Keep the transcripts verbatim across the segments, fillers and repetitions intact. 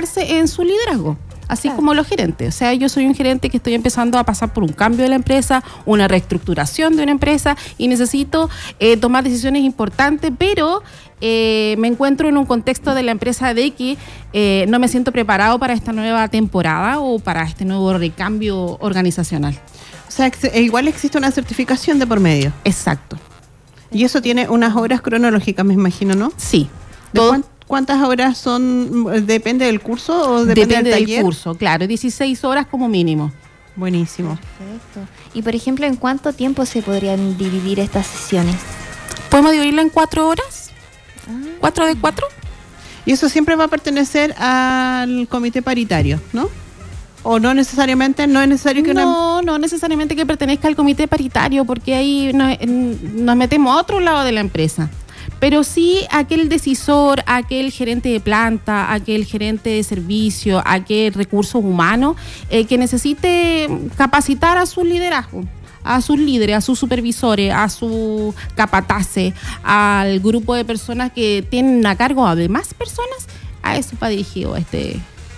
trabajarse en su liderazgo. Así claro. como los gerentes. O sea, yo soy un gerente que estoy empezando a pasar por un cambio de la empresa, una reestructuración de una empresa y necesito eh, tomar decisiones importantes, pero eh, me encuentro en un contexto de la empresa de que eh, no me siento preparado para esta nueva temporada o para este nuevo recambio organizacional. O sea, igual existe una certificación de por medio. Exacto. Y eso tiene unas horas cronológicas, me imagino, ¿no? Sí. ¿De cuán, cuántas horas son? ¿Depende del curso o depende, depende del del taller? curso, claro, dieciséis horas como mínimo. Buenísimo. Perfecto. Y por ejemplo, ¿en cuánto tiempo se podrían dividir estas sesiones? ¿Podemos dividirla en cuatro horas? Ah. ¿Cuatro de cuatro? Y eso siempre va a pertenecer al comité paritario, ¿no? ¿O no necesariamente? ¿No es necesario que No, una... no necesariamente que pertenezca al comité paritario, porque ahí nos, nos metemos a otro lado de la empresa. Pero sí aquel decisor, aquel gerente de planta, aquel gerente de servicio, aquel recursos humanos eh, que necesite capacitar a su liderazgo, a sus líderes, a sus supervisores, a sus capataces, al grupo de personas que tienen a cargo a demás personas, a eso va dirigido este...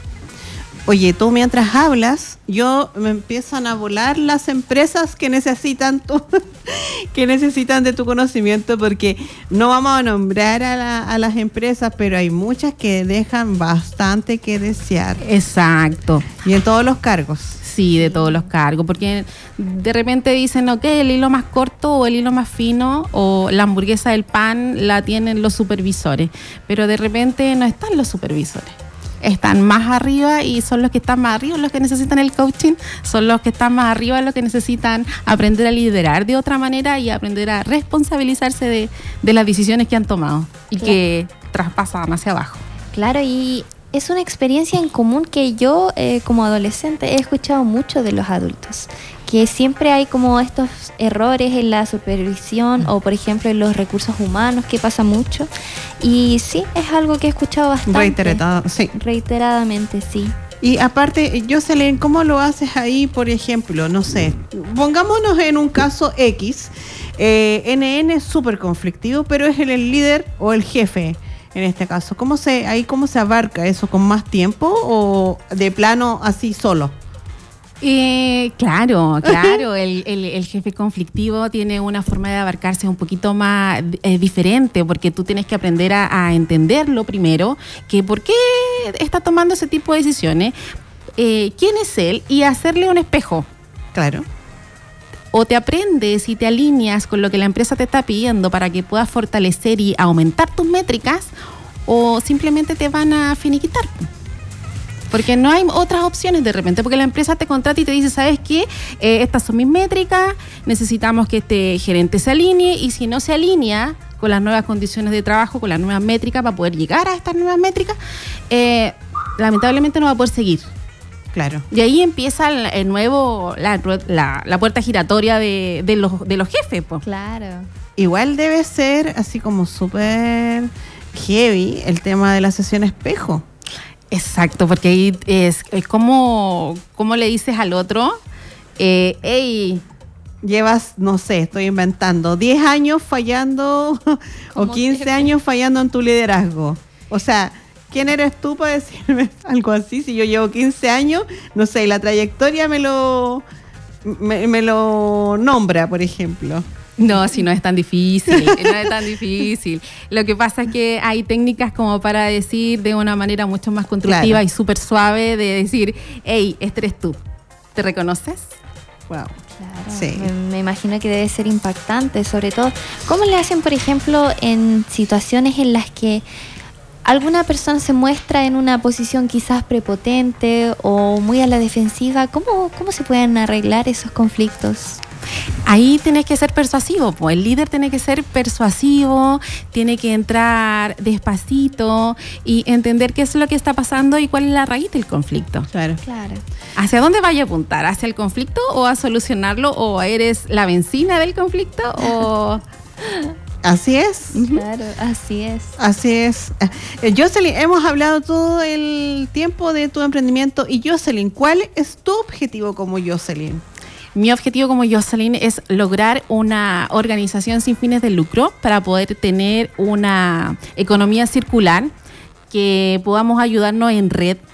Oye, tú mientras hablas, yo me empiezan a volar las empresas que necesitan tu, que necesitan de tu conocimiento, porque no vamos a nombrar a, la, a las empresas, pero hay muchas que dejan bastante que desear. Exacto. Y en todos los cargos. Sí, de todos los cargos, porque de repente dicen, ok, el hilo más corto o el hilo más fino o la hamburguesa del pan la tienen los supervisores, pero de repente no están los supervisores. Están más arriba y son los que están más arriba los que necesitan el coaching, son los que están más arriba los que necesitan aprender a liderar de otra manera y aprender a responsabilizarse de, de las decisiones que han tomado y claro. que traspasan hacia abajo. Claro, y es una experiencia en común que yo eh, como adolescente he escuchado mucho de los adultos, que siempre hay como estos errores en la supervisión o por ejemplo en los recursos humanos, que pasa mucho, y sí, es algo que he escuchado bastante. Reiterado, sí. Reiteradamente, sí. Y aparte, Jocelyn, ¿cómo lo haces ahí, por ejemplo? No sé, pongámonos en un caso X, eh, N N es súper conflictivo, pero es el, el líder o el jefe. En este caso, ¿cómo se ahí cómo se abarca eso? ¿Con más tiempo o de plano así solo? Eh, claro, claro, el, el, el jefe conflictivo tiene una forma de abarcarse un poquito más eh, diferente, porque tú tienes que aprender a, a entenderlo primero, que por qué está tomando ese tipo de decisiones, eh, quién es él, y hacerle un espejo. Claro. O te aprendes y te alineas con lo que la empresa te está pidiendo para que puedas fortalecer y aumentar tus métricas, o simplemente te van a finiquitar. Porque no hay otras opciones de repente, porque la empresa te contrata y te dice, ¿sabes qué? Eh, estas son mis métricas, necesitamos que este gerente se alinee, y si no se alinea con las nuevas condiciones de trabajo, con las nuevas métricas, para poder llegar a estas nuevas métricas, eh, lamentablemente no va a poder seguir. Claro. Y ahí empieza el, el nuevo, la, la, la puerta giratoria de, de, los, de los jefes, pues. Claro. Igual debe ser así como súper heavy el tema de la sesión espejo. Exacto, porque ahí es, es como, como le dices al otro, eh, hey, llevas, no sé, estoy inventando, diez años fallando o quince años fallando en tu liderazgo. O sea, ¿quién eres tú para decirme algo así? Si yo llevo quince años, no sé, la trayectoria me lo, me, me lo nombra, por ejemplo. No, si no es tan difícil, no es tan difícil. Lo que pasa es que hay técnicas como para decir de una manera mucho más constructiva, claro, y súper suave, de decir, hey, este eres tú, ¿te reconoces? Wow. Claro, sí. me, me imagino que debe ser impactante, sobre todo, ¿cómo le hacen, por ejemplo, en situaciones en las que alguna persona se muestra en una posición quizás prepotente o muy a la defensiva? ¿Cómo, cómo se pueden arreglar esos conflictos? Ahí tienes que ser persuasivo, pues el líder tiene que ser persuasivo, tiene que entrar despacito y entender qué es lo que está pasando y cuál es la raíz del conflicto. Claro. Claro. ¿Hacia dónde vaya a apuntar? ¿Hacia el conflicto o a solucionarlo? ¿O eres la benzina del conflicto? O... Así es. Claro, así es. Así es. Eh, Jocelyn, hemos hablado todo el tiempo de tu emprendimiento. Y Jocelyn, ¿cuál es tu objetivo como Jocelyn? Mi objetivo como Jocelyn es lograr una organización sin fines de lucro para poder tener una economía circular, que podamos ayudarnos en red